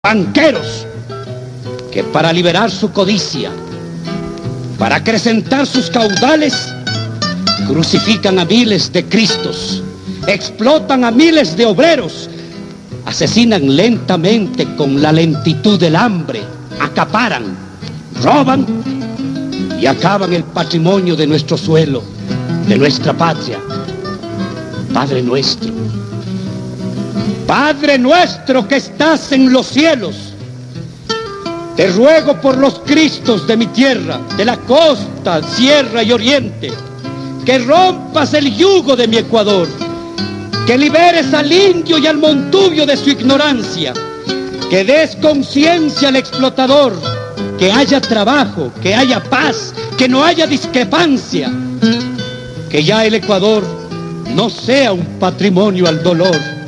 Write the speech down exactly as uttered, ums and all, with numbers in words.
banqueros que para liberar su codicia, para acrecentar sus caudales, crucifican a miles de Cristos, explotan a miles de obreros, asesinan lentamente con la lentitud del hambre, acaparan, roban y acaban el patrimonio de nuestro suelo, de nuestra patria. Padre nuestro, Padre nuestro que estás en los cielos, te ruego por los Cristos de mi tierra, de la costa, sierra y oriente, que rompas el yugo de mi Ecuador, que liberes al indio y al montubio de su ignorancia, que des conciencia al explotador, que haya trabajo, que haya paz, que no haya discrepancia, que ya el Ecuador no sea un patrimonio al dolor,